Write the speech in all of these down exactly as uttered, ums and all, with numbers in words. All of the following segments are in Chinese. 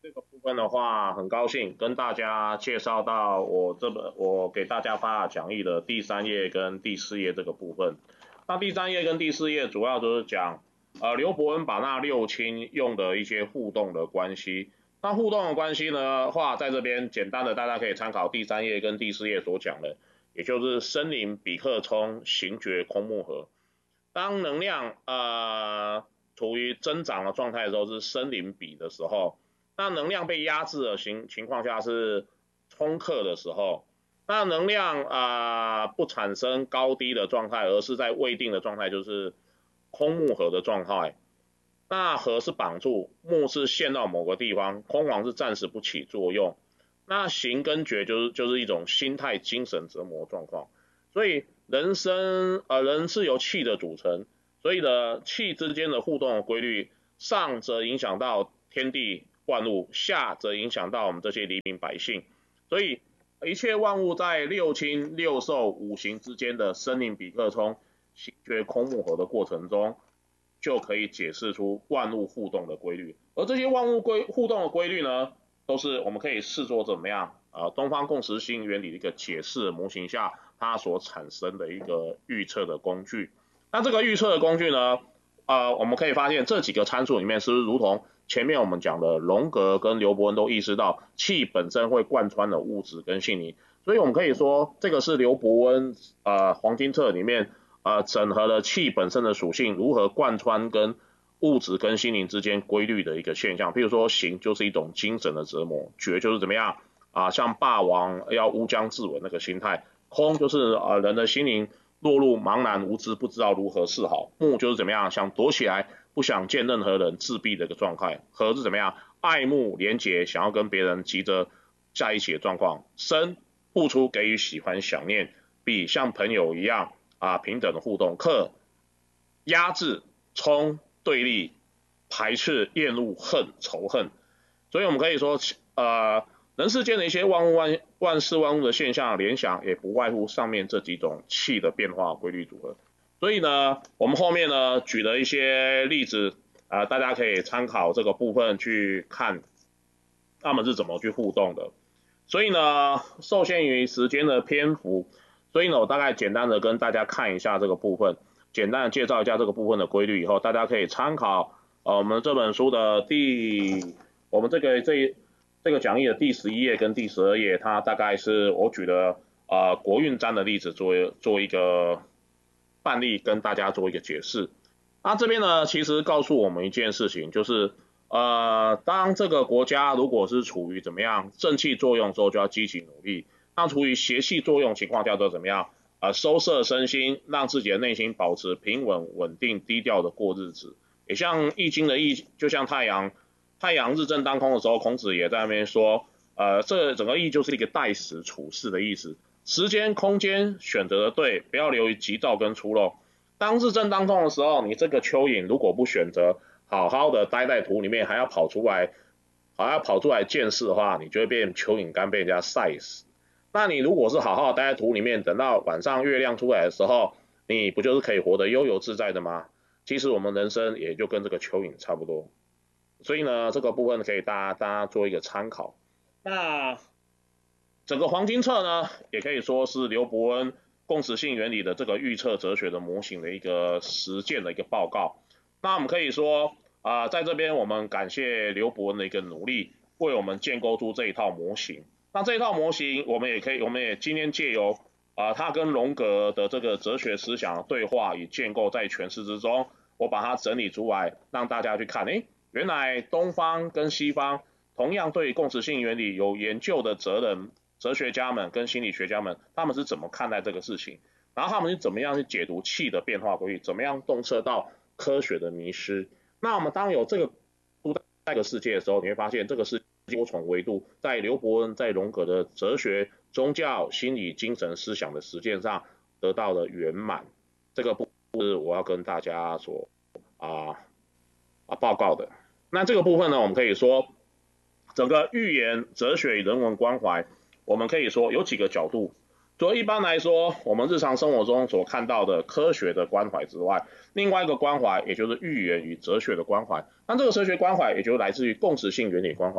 这个部分的话，很高兴跟大家介绍到我这本我给大家发讲义的第三页跟第四页这个部分。那第三页跟第四页主要都是讲，呃，刘伯温把那六亲用的一些互动的关系。那互动的关系呢话，在这边简单的大家可以参考第三页跟第四页所讲的，也就是森林比克冲行觉空木合。当能量呃处于增长的状态的时候是森林比的时候。那能量被压制的情情况下是冲克的时候，那能量啊、呃、不产生高低的状态，而是在未定的状态，就是空木合的状态。那合是绑住，木是陷到某个地方，空亡是暂时不起作用。那行跟觉就是就是一种心态精神折磨状况。所以人生呃人是由气的组成，所以呢气之间的互动的规律，上则影响到天地万物，下则影响到我们这些黎民百姓。所以一切万物在六亲六兽五行之间的森林比克冲行觉空木合的过程中，就可以解释出万物互动的规律。而这些万物规互动的规律呢，都是我们可以视作怎么样啊、呃？东方共识性原理的一个解释模型下，它所产生的一个预测的工具。那这个预测的工具呢，呃，我们可以发现这几个参数里面是不是如同前面我们讲的荣格跟刘伯温都意识到气本身会贯穿的物质跟性灵，所以我们可以说这个是刘伯温呃黄金册里面呃整合了气本身的属性如何贯穿跟物质跟心灵之间规律的一个现象。譬如说行就是一种精神的折磨，觉就是怎么样啊、呃，像霸王要乌江自刎那个心态，空就是呃人的心灵落入茫然无知，不知道如何是好。木就是怎么样，想躲起来，不想见任何人，自闭的一个状态。合是怎么样，爱慕连结，想要跟别人急着在一起的状况。生付出给予喜欢想念，比像朋友一样啊平等的互动。克压制冲对立排斥厌恶恨仇恨。所以我们可以说呃人世间的一些万物万万事万物的现象联想，也不外乎上面这几种气的变化规律组合。所以呢，我们后面呢举了一些例子，啊、呃，大家可以参考这个部分去看他们是怎么去互动的。所以呢，受限于时间的篇幅，所以呢，我大概简单的跟大家看一下这个部分，简单的介绍一下这个部分的规律以后，大家可以参考呃我们这本书的第我们这个这一。这个讲义的第十一页跟第十二页，它大概是我举的呃国运占的例子做做一个范例，跟大家做一个解释。那这边呢，其实告诉我们一件事情，就是呃当这个国家如果是处于怎么样正气作用之后，就要积极努力；当处于邪气作用情况下，就怎么样呃收摄身心，让自己的内心保持平稳、稳定、低调的过日子。也像易经的易，就像太阳。太阳日正当空的时候，孔子也在那边说，呃，这整个意就是一个待时处事的意思，时间、空间选择的对，不要流于急躁跟粗陋。当日正当空的时候，你这个蚯蚓如果不选择好好的待在土里面，还要跑出来，还要跑出来见识的话，你就会变蚯蚓干，被人家晒死。那你如果是好好待在土里面，等到晚上月亮出来的时候，你不就是可以活得悠游自在的吗？其实我们人生也就跟这个蚯蚓差不多。所以呢，这个部分可以大家大家做一个参考。那整个黄金册呢，也可以说是刘伯温共识性原理的这个预测哲学的模型的一个实践的一个报告。那我们可以说啊、呃，在这边我们感谢刘伯温的一个努力，为我们建构出这一套模型。那这一套模型，我们也可以，我们也今天借由啊、呃，他跟荣格的这个哲学思想对话与建构在诠释之中，我把它整理出来，让大家去看，诶。原来东方跟西方同样对共识性原理有研究的哲人、哲学家们跟心理学家们，他们是怎么看待这个事情？然后他们是怎么样去解读气的变化规律？怎么样洞彻到科学的迷失？那我们当有这个这个世界的时候，你会发现这个是多重维度，在刘伯温、在荣格的哲学、宗教、心理、精神、思想的实践上得到了圆满。这个不是我要跟大家所啊啊报告的。那这个部分呢，我们可以说，整个寓言、哲学与人文关怀，我们可以说有几个角度。除了一般来说，我们日常生活中所看到的科学的关怀之外，另外一个关怀，也就是寓言与哲学的关怀。那这个哲学关怀，也就来自于共识性原理关怀。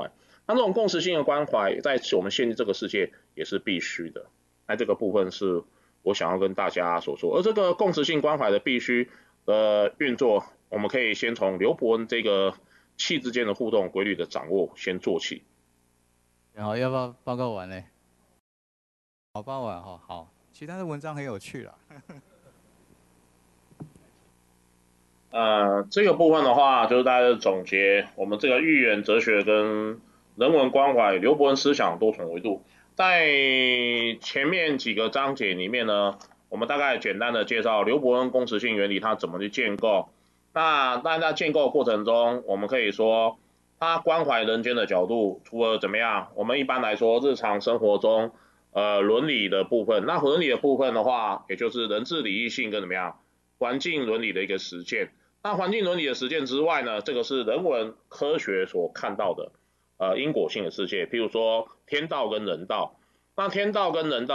那这种共识性的关怀，在我们现在这个世界也是必须的。那这个部分是我想要跟大家所说，而这个共识性关怀的必须的运作，我们可以先从刘伯恩这个气之间的互动规律的掌握先做起。 然后要不要报告完呢？好，报完哈，好，其他的文章很有趣啦。 呃，这个部分的话，就是大家的总结我们这个寓言哲学跟人文关怀、刘伯恩思想多重维度。在前面几个章节里面呢，我们大概简单的介绍刘伯恩共识性原理它怎么去建构。那但在建构过程中，我们可以说，它关怀人间的角度，除了怎么样，我们一般来说日常生活中，呃，伦理的部分，那伦理的部分的话，也就是人治礼义信跟怎么样，环境伦理的一个实践。那环境伦理的实践之外呢，这个是人文科学所看到的，呃，因果性的世界，譬如说天道跟人道。那天道跟人道